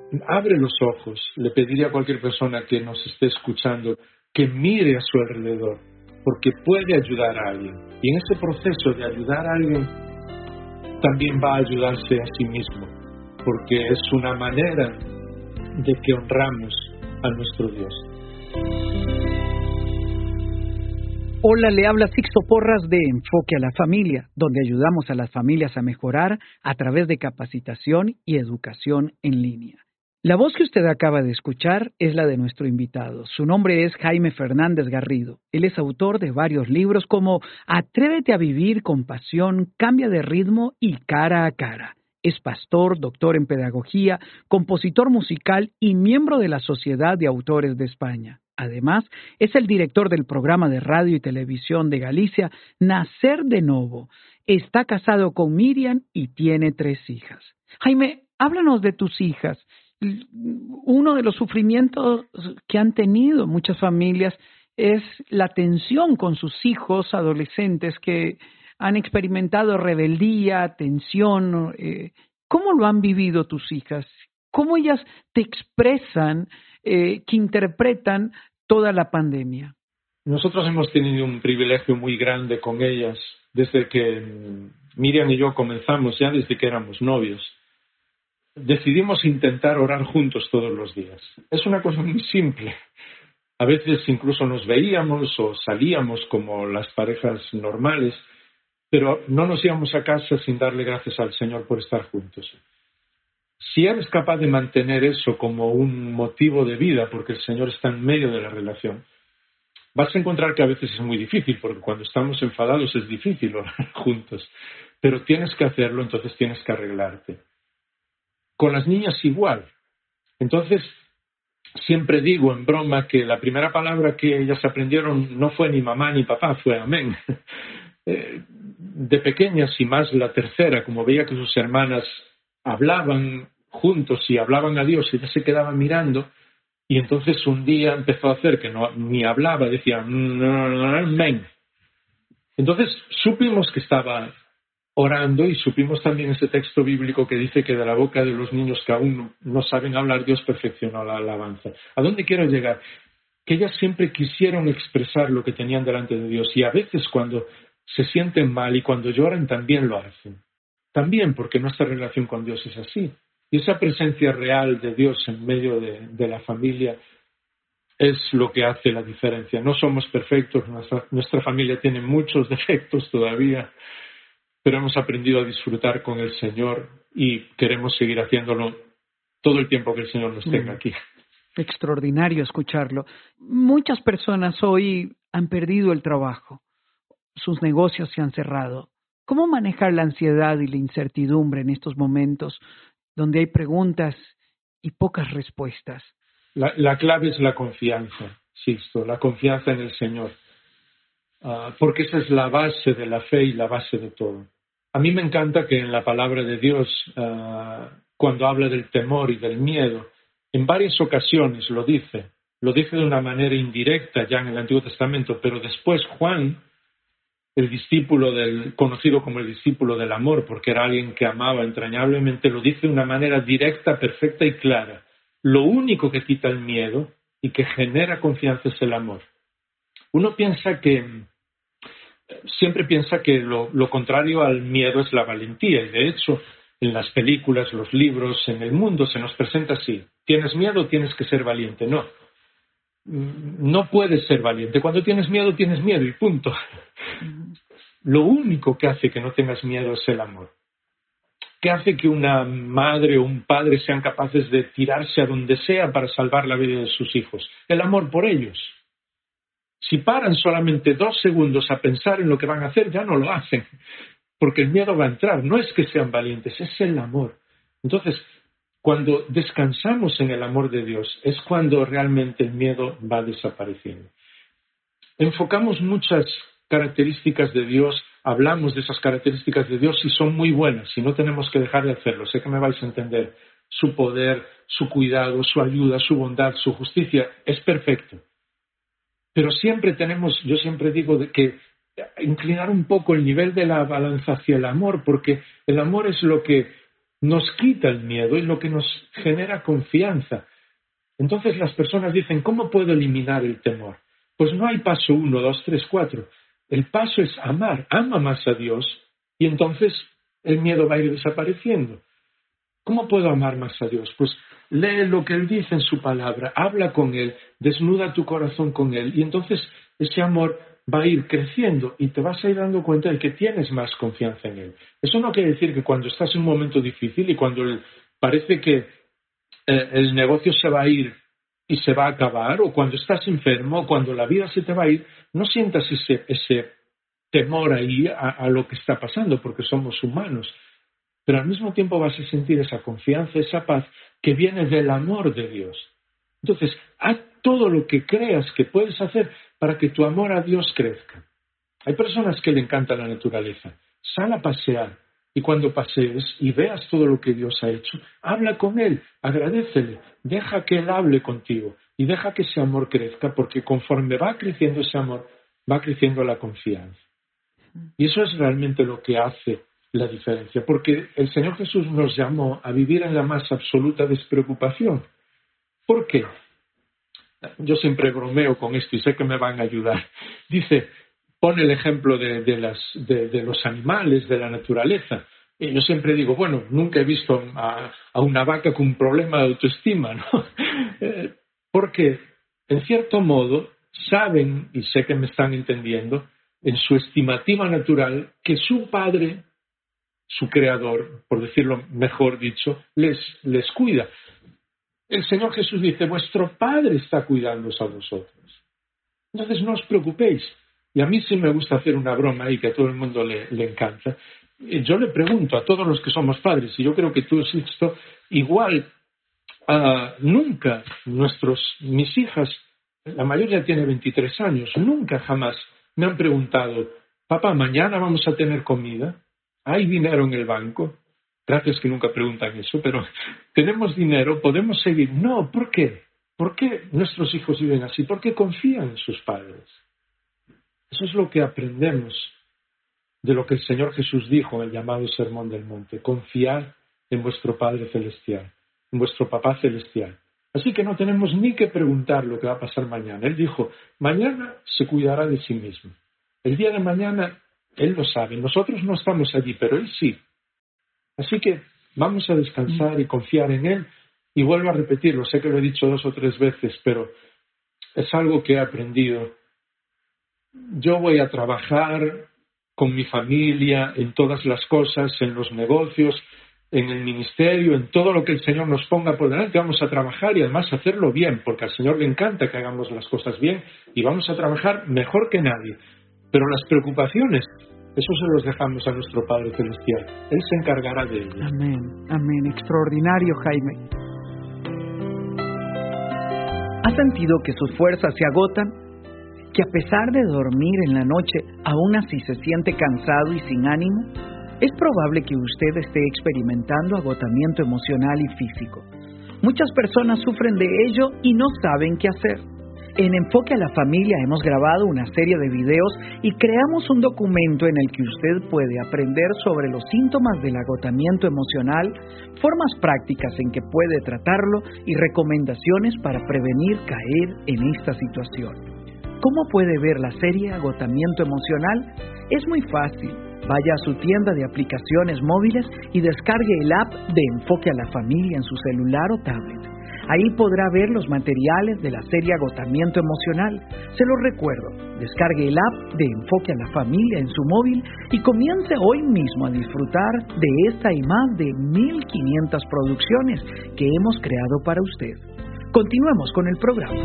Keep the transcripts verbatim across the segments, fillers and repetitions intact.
Abre los ojos. Le pediría a cualquier persona que nos esté escuchando que mire a su alrededor, porque puede ayudar a alguien. Y en ese proceso de ayudar a alguien, también va a ayudarse a sí mismo, porque es una manera de que honramos a nuestro Dios. Hola, le habla Sixto Porras de Enfoque a la Familia, donde ayudamos a las familias a mejorar a través de capacitación y educación en línea. La voz que usted acaba de escuchar es la de nuestro invitado. Su nombre es Jaime Fernández Garrido. Él es autor de varios libros como Atrévete a vivir con pasión, Cambia de ritmo y Cara a cara. Es pastor, doctor en pedagogía, compositor musical y miembro de la Sociedad de Autores de España. Además, es el director del programa de radio y televisión de Galicia, Nacer de Novo. Está casado con Miriam y tiene tres hijas. Jaime, háblanos de tus hijas. Uno de los sufrimientos que han tenido muchas familias es la tensión con sus hijos adolescentes que han experimentado rebeldía, tensión. Eh, ¿Cómo lo han vivido tus hijas? ¿Cómo ellas te expresan, eh, que interpretan toda la pandemia? Nosotros hemos tenido un privilegio muy grande con ellas desde que Miriam y yo comenzamos, ya desde que éramos novios. Decidimos intentar orar juntos todos los días. Es una cosa muy simple. A veces incluso nos veíamos o salíamos como las parejas normales, pero no nos íbamos a casa sin darle gracias al Señor por estar juntos. Si eres capaz de mantener eso como un motivo de vida, porque el Señor está en medio de la relación, vas a encontrar que a veces es muy difícil, porque cuando estamos enfadados es difícil orar juntos, pero tienes que hacerlo, entonces tienes que arreglarte. Con las niñas igual. Entonces, siempre digo en broma que la primera palabra que ellas aprendieron no fue ni mamá ni papá, fue amén. De pequeñas y más la tercera, como veía que sus hermanas hablaban juntos y hablaban a Dios, ella se quedaba mirando y entonces un día empezó a hacer que no, ni hablaba, decía amén. Entonces supimos que estaba orando y supimos también ese texto bíblico que dice que de la boca de los niños que aún no saben hablar, Dios perfeccionó la alabanza. ¿A dónde quiero llegar? Que ellas siempre quisieron expresar lo que tenían delante de Dios y a veces cuando se sienten mal y cuando lloran también lo hacen. También porque nuestra relación con Dios es así. Y esa presencia real de Dios en medio de, de la familia es lo que hace la diferencia. No somos perfectos, nuestra, nuestra familia tiene muchos defectos todavía, pero hemos aprendido a disfrutar con el Señor y queremos seguir haciéndolo todo el tiempo que el Señor nos tenga aquí. Extraordinario escucharlo. Muchas personas hoy han perdido el trabajo, sus negocios se han cerrado. ¿Cómo manejar la ansiedad y la incertidumbre en estos momentos donde hay preguntas y pocas respuestas? La, la clave es la confianza, Sixto, la confianza en el Señor. Uh, porque esa es la base de la fe y la base de todo. A mí me encanta que en la palabra de Dios, uh, cuando habla del temor y del miedo, en varias ocasiones lo dice. Lo dice de una manera indirecta ya en el Antiguo Testamento, pero después Juan, el discípulo del, conocido como el discípulo del amor, porque era alguien que amaba entrañablemente, lo dice de una manera directa, perfecta y clara. Lo único que quita el miedo y que genera confianza es el amor. Uno piensa que, siempre piensa que lo, lo contrario al miedo es la valentía, y de hecho en las películas, los libros, en el mundo se nos presenta así. ¿Tienes miedo? Tienes que ser valiente. No, no puedes ser valiente. Cuando tienes miedo, tienes miedo y punto. Lo único que hace que no tengas miedo es el amor. ¿Qué hace que una madre o un padre sean capaces de tirarse a donde sea para salvar la vida de sus hijos? El amor por ellos. Si paran solamente dos segundos a pensar en lo que van a hacer, ya no lo hacen, porque el miedo va a entrar. No es que sean valientes, es el amor. Entonces, cuando descansamos en el amor de Dios, es cuando realmente el miedo va desapareciendo. Enfocamos muchas características de Dios, hablamos de esas características de Dios y son muy buenas, y no tenemos que dejar de hacerlo. Sé que me vais a entender. Su poder, su cuidado, su ayuda, su bondad, su justicia, es perfecto. Pero siempre tenemos, yo siempre digo de que inclinar un poco el nivel de la balanza hacia el amor, porque el amor es lo que nos quita el miedo y lo que nos genera confianza. Entonces las personas dicen, ¿cómo puedo eliminar el temor? Pues no hay paso uno, dos, tres, cuatro. El paso es amar. Ama más a Dios y entonces el miedo va a ir desapareciendo. ¿Cómo puedo amar más a Dios? Pues lee lo que Él dice en su palabra, habla con Él, desnuda tu corazón con Él y entonces ese amor va a ir creciendo y te vas a ir dando cuenta de que tienes más confianza en Él. Eso no quiere decir que cuando estás en un momento difícil y cuando el, parece que eh, el negocio se va a ir y se va a acabar, o cuando estás enfermo, o cuando la vida se te va a ir, no sientas ese, ese temor ahí a, a lo que está pasando, porque somos humanos. Pero al mismo tiempo vas a sentir esa confianza, esa paz que viene del amor de Dios. Entonces, haz todo lo que creas que puedes hacer para que tu amor a Dios crezca. Hay personas que le encanta la naturaleza. Sal a pasear y cuando pasees y veas todo lo que Dios ha hecho, habla con Él, agradécele, deja que Él hable contigo y deja que ese amor crezca, porque conforme va creciendo ese amor, va creciendo la confianza. Y eso es realmente lo que hace la diferencia, porque el Señor Jesús nos llamó a vivir en la más absoluta despreocupación. ¿Por qué? Yo siempre bromeo con esto y sé que me van a ayudar. Dice, pone el ejemplo de, de, las, de, de los animales, de la naturaleza. Y yo siempre digo, bueno, nunca he visto a, a una vaca con un problema de autoestima, ¿no? Porque, en cierto modo, saben, y sé que me están entendiendo, en su estimativa natural, que su padre, su creador, por decirlo mejor dicho, les, les cuida. El Señor Jesús dice, vuestro Padre está cuidándoos a vosotros. Entonces no os preocupéis. Y a mí sí me gusta hacer una broma ahí que a todo el mundo le, le encanta. Yo le pregunto a todos los que somos padres, y yo creo que tú, Sixto, igual uh, nunca nuestros, mis hijas, la mayoría tiene veintitrés años, nunca jamás me han preguntado, papá, ¿mañana vamos a tener comida? ¿Hay dinero en el banco? Gracias que nunca preguntan eso, pero ¿tenemos dinero? ¿Podemos seguir? No, ¿por qué? ¿Por qué nuestros hijos viven así? Porque confían en sus padres. Eso es lo que aprendemos de lo que el Señor Jesús dijo en el llamado Sermón del Monte. Confiad en vuestro Padre Celestial, en vuestro Papá Celestial. Así que no tenemos ni que preguntar lo que va a pasar mañana. Él dijo, mañana se cuidará de sí mismo. El día de mañana, Él lo sabe. Nosotros no estamos allí, pero Él sí. Así que vamos a descansar y confiar en Él. Y vuelvo a repetirlo, sé que lo he dicho dos o tres veces, pero es algo que he aprendido. Yo voy a trabajar con mi familia en todas las cosas, en los negocios, en el ministerio, en todo lo que el Señor nos ponga por delante. Vamos a trabajar y además hacerlo bien, porque al Señor le encanta que hagamos las cosas bien y vamos a trabajar mejor que nadie. Pero las preocupaciones, eso se los dejamos a nuestro Padre Celestial. Él se encargará de ellas. Amén, amén. Extraordinario, Jaime. ¿Has sentido que sus fuerzas se agotan? ¿Que a pesar de dormir en la noche, aún así se siente cansado y sin ánimo? Es probable que usted esté experimentando agotamiento emocional y físico. Muchas personas sufren de ello y no saben qué hacer. En Enfoque a la Familia hemos grabado una serie de videos y creamos un documento en el que usted puede aprender sobre los síntomas del agotamiento emocional, formas prácticas en que puede tratarlo y recomendaciones para prevenir caer en esta situación. ¿Cómo puede ver la serie Agotamiento Emocional? Es muy fácil. Vaya a su tienda de aplicaciones móviles y descargue el app de Enfoque a la Familia en su celular o tablet. Ahí podrá ver los materiales de la serie Agotamiento Emocional. Se lo recuerdo, descargue el app de Enfoque a la Familia en su móvil y comience hoy mismo a disfrutar de esta y más de mil quinientas producciones que hemos creado para usted. Continuemos con el programa.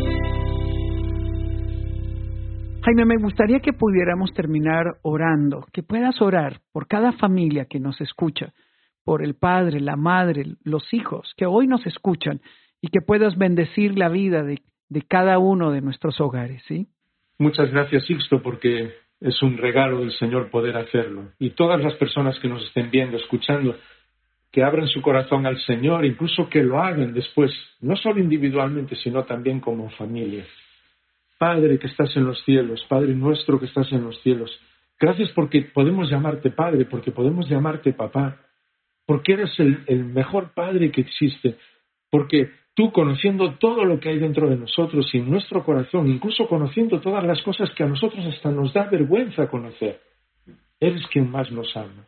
Jaime, me gustaría que pudiéramos terminar orando, que puedas orar por cada familia que nos escucha, por el padre, la madre, los hijos que hoy nos escuchan y que puedas bendecir la vida de, de cada uno de nuestros hogares, ¿sí? Muchas gracias, Sixto, porque es un regalo del Señor poder hacerlo. Y todas las personas que nos estén viendo, escuchando, que abran su corazón al Señor, incluso que lo hagan después, no solo individualmente, sino también como familia. Padre que estás en los cielos, Padre nuestro que estás en los cielos, gracias porque podemos llamarte Padre, porque podemos llamarte Papá. porque eres el, el mejor Padre que existe, porque tú, conociendo todo lo que hay dentro de nosotros y en nuestro corazón, incluso conociendo todas las cosas que a nosotros hasta nos da vergüenza conocer, eres quien más nos ama.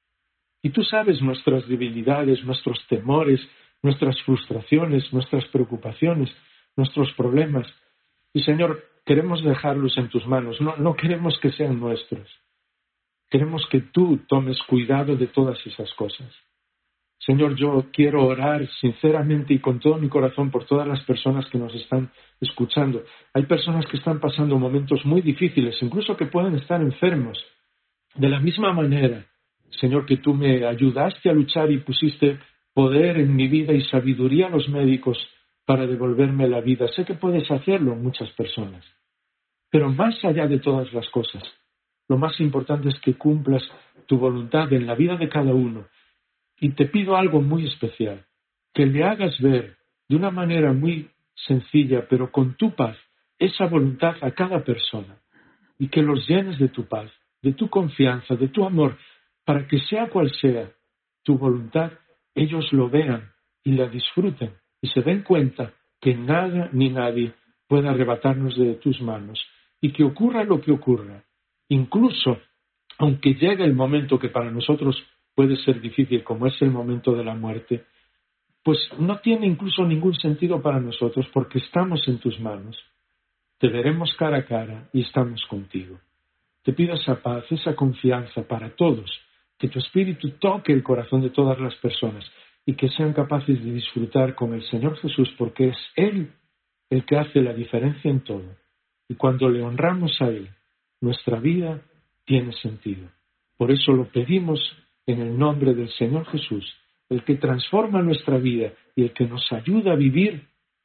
Y tú sabes nuestras debilidades, nuestros temores, nuestras frustraciones, nuestras preocupaciones, nuestros problemas. Y Señor, queremos dejarlos en tus manos, no, no queremos que sean nuestros. Queremos que tú tomes cuidado de todas esas cosas. Señor, yo quiero orar sinceramente y con todo mi corazón por todas las personas que nos están escuchando. Hay personas que están pasando momentos muy difíciles, incluso que pueden estar enfermos. De la misma manera, Señor, que tú me ayudaste a luchar y pusiste poder en mi vida y sabiduría a los médicos para devolverme la vida. Sé que puedes hacerlo en muchas personas. Pero más allá de todas las cosas, lo más importante es que cumplas tu voluntad en la vida de cada uno. Y te pido algo muy especial, que le hagas ver de una manera muy sencilla, pero con tu paz, esa voluntad a cada persona. Y que los llenes de tu paz, de tu confianza, de tu amor, para que sea cual sea tu voluntad, ellos lo vean y la disfruten y se den cuenta que nada ni nadie pueda arrebatarnos de tus manos y que ocurra lo que ocurra, incluso aunque llegue el momento que para nosotros puede ser difícil, como es el momento de la muerte, pues no tiene incluso ningún sentido para nosotros porque estamos en tus manos. Te veremos cara a cara y estamos contigo. Te pido esa paz, esa confianza para todos, que tu Espíritu toque el corazón de todas las personas y que sean capaces de disfrutar con el Señor Jesús, porque es Él el que hace la diferencia en todo. Y cuando le honramos a Él, nuestra vida tiene sentido. Por eso lo pedimos en el nombre del Señor Jesús, el que transforma nuestra vida y el que nos ayuda a vivir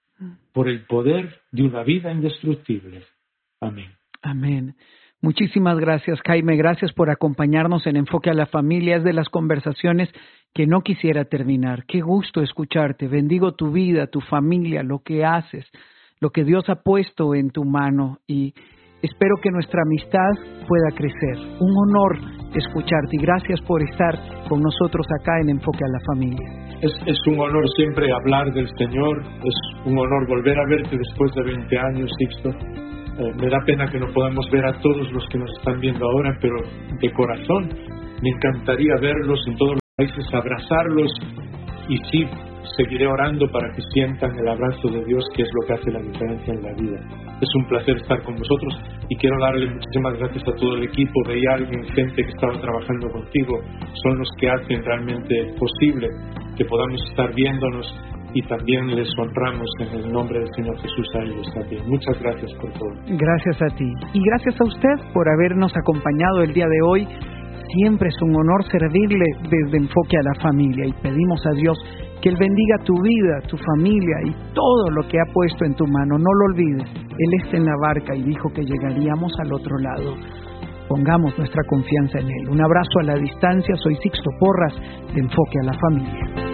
por el poder de una vida indestructible. Amén. Amén. Muchísimas gracias, Jaime. Gracias por acompañarnos en Enfoque a la Familia. Es de las conversaciones que no quisiera terminar. Qué gusto escucharte. Bendigo tu vida, tu familia, lo que haces, lo que Dios ha puesto en tu mano y espero que nuestra amistad pueda crecer. Un honor escucharte y gracias por estar con nosotros acá en Enfoque a la Familia. Es, es un honor siempre hablar del Señor. Es un honor volver a verte después de veinte años, Sixto. Eh, me da pena que no podamos ver a todos los que nos están viendo ahora, pero de corazón me encantaría verlos en todos los países, abrazarlos y sí, seguiré orando para que sientan el abrazo de Dios, que es lo que hace la diferencia en la vida. Es un placer estar con vosotros y quiero darle muchísimas gracias a todo el equipo. Veía a alguien, gente que estaba trabajando contigo, son los que hacen realmente posible que podamos estar viéndonos y también les honramos en el nombre del Señor Jesús a ellos también. Muchas gracias por todo. Gracias a ti y gracias a usted por habernos acompañado el día de hoy. Siempre es un honor servirle desde Enfoque a la Familia y pedimos a Dios que Él bendiga tu vida, tu familia y todo lo que ha puesto en tu mano. No lo olvides, Él está en la barca y dijo que llegaríamos al otro lado. Pongamos nuestra confianza en Él. Un abrazo a la distancia. Soy Sixto Porras de Enfoque a la Familia.